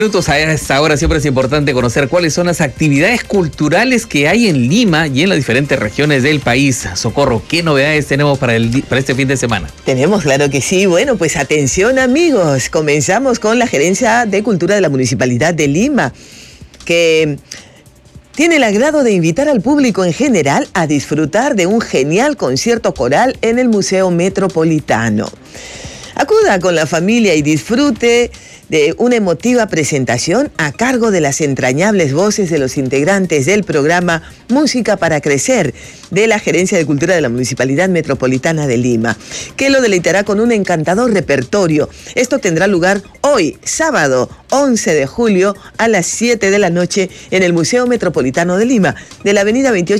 Minutos a esta hora siempre es importante conocer cuáles son las actividades culturales que hay en Lima y en las diferentes regiones del país. Socorro, ¿qué novedades tenemos para este fin de semana? Tenemos, claro que sí. Bueno, pues atención amigos, comenzamos con la Gerencia de Cultura de la Municipalidad de Lima, que tiene el agrado de invitar al público en general a disfrutar de un genial concierto coral en el Museo Metropolitano. Acuda con la familia y disfrute de una emotiva presentación a cargo de las entrañables voces de los integrantes del programa Música para Crecer de la Gerencia de Cultura de la Municipalidad Metropolitana de Lima, que lo deleitará con un encantador repertorio. Esto tendrá lugar hoy, sábado 11 de julio a las 7 de la noche en el Museo Metropolitano de Lima, de la avenida 28